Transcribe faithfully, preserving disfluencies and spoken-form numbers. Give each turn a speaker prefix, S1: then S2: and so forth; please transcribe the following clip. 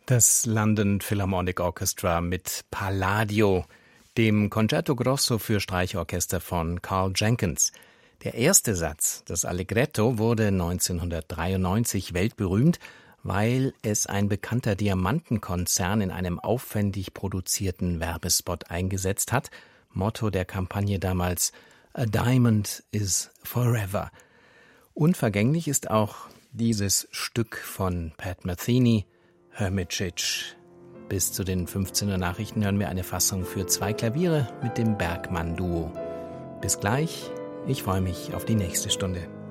S1: Das London Philharmonic Orchestra mit Palladio, dem Concerto Grosso für Streichorchester von Carl Jenkins. Der erste Satz, das Allegretto, wurde neunzehnhundertdreiundneunzig weltberühmt, weil es ein bekannter Diamantenkonzern in einem aufwendig produzierten Werbespot eingesetzt hat. Motto der Kampagne damals: A Diamond is Forever. Unvergänglich ist auch dieses Stück von Pat Metheny, Hermitage. Bis zu den fünfzehn Uhr Nachrichten hören wir eine Fassung für zwei Klaviere mit dem Bergmann-Duo. Bis gleich, ich freue mich auf die nächste Stunde.